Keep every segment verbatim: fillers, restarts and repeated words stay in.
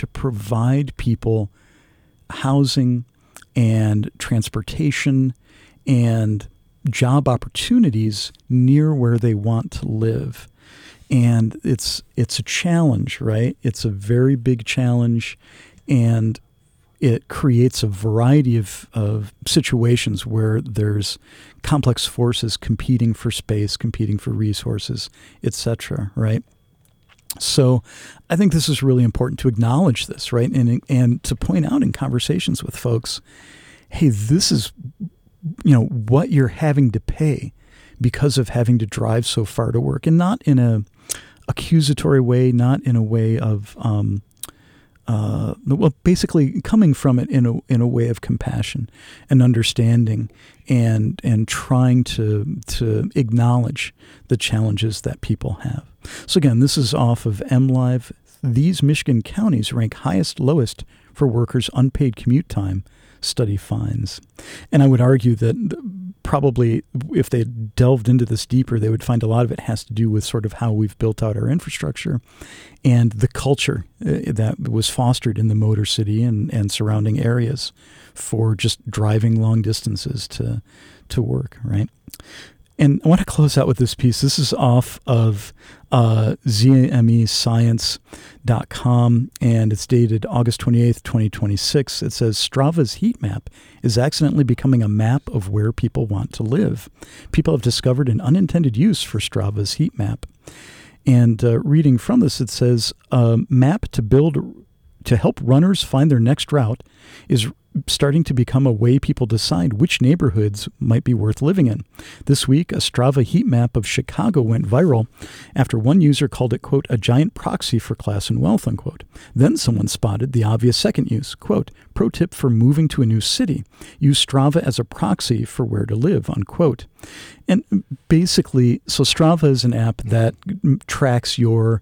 to provide people housing and transportation and job opportunities near where they want to live. And it's it's a challenge, right? It's a very big challenge, and it creates a variety of, of situations where there's complex forces competing for space, competing for resources, et cetera, right? So I think this is really important to acknowledge this, right? And and to point out in conversations with folks, hey, this is, you know, what you're having to pay because of having to drive so far to work, and not in a accusatory way, not in a way of, um, uh, well, basically coming from it in a in a way of compassion and understanding, and and trying to to acknowledge the challenges that people have. So again, this is off of MLive. These Michigan counties rank highest, lowest for workers' unpaid commute time, study finds. And I would argue that probably if they delved into this deeper, they would find a lot of it has to do with sort of how we've built out our infrastructure and the culture uh, that was fostered in the Motor City and, and surrounding areas for just driving long distances to to work, right? And I want to close out with this piece. This is off of uh, Z M E science dot com, and it's dated August twenty-eighth, twenty twenty-six. It says, Strava's heat map is accidentally becoming a map of where people want to live. People have discovered an unintended use for Strava's heat map. And uh, reading from this, it says, a map to build to help runners find their next route is starting to become a way people decide which neighborhoods might be worth living in. This week, a Strava heat map of Chicago went viral after one user called it, quote, a giant proxy for class and wealth, unquote. Then someone spotted the obvious second use, quote, pro tip for moving to a new city, use Strava as a proxy for where to live, unquote. And basically, so Strava is an app that tracks your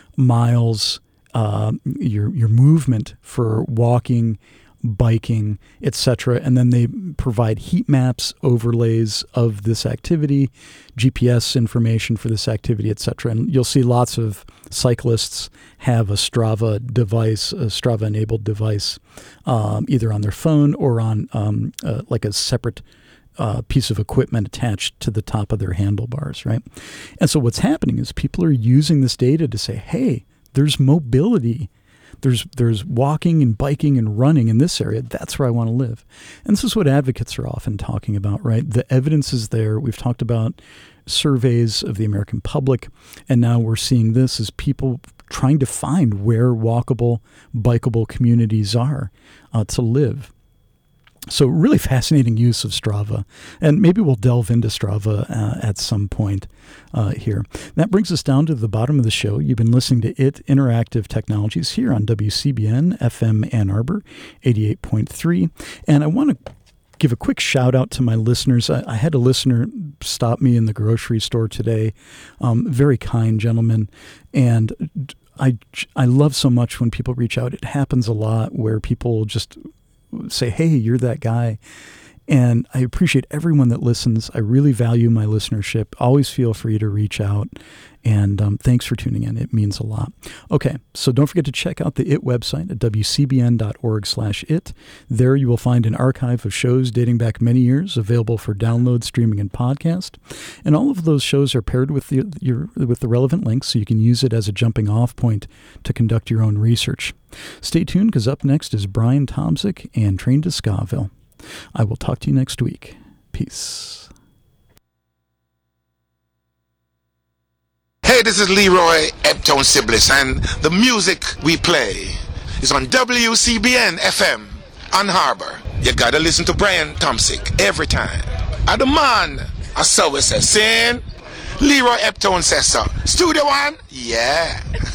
miles, uh, your your movement for walking, biking, et cetera. And then they provide heat maps, overlays of this activity, G P S information for this activity, et cetera. And you'll see lots of cyclists have a Strava device, a Strava-enabled device, um, either on their phone or on um, uh, like a separate uh, piece of equipment attached to the top of their handlebars, right? And so what's happening is people are using this data to say, hey, there's mobility. There's there's walking and biking and running in this area. That's where I want to live. And this is what advocates are often talking about, right? The evidence is there. We've talked about surveys of the American public, and now we're seeing this as people trying to find where walkable, bikeable communities are uh, to live. So really fascinating use of Strava, and maybe we'll delve into Strava uh, at some point uh, here. That brings us down to the bottom of the show. You've been listening to It Interactive Technologies here on W C B N F M Ann Arbor, eighty-eight point three. And I want to give a quick shout out to my listeners. I, I had a listener stop me in the grocery store today, um, very kind gentleman, and I, I love so much when people reach out. It happens a lot where people just say, hey, you're that guy. And I appreciate everyone that listens. I really value my listenership. Always feel free to reach out. And um, thanks for tuning in. It means a lot. Okay, so don't forget to check out the I T website at w c b n dot org slash it. There you will find an archive of shows dating back many years, available for download, streaming, and podcast. And all of those shows are paired with the your with the relevant links, so you can use it as a jumping off point to conduct your own research. Stay tuned, because up next is Brian Tomzik and Train to Scaville. I will talk to you next week. Peace. Hey, this is Leroy Eptone Siblis, and the music we play is on W C B N F M Ann Arbor. You gotta listen to Brian Tomzik every time. I the man, I saw it says, saying, Leroy Eptone says so. Studio One, yeah.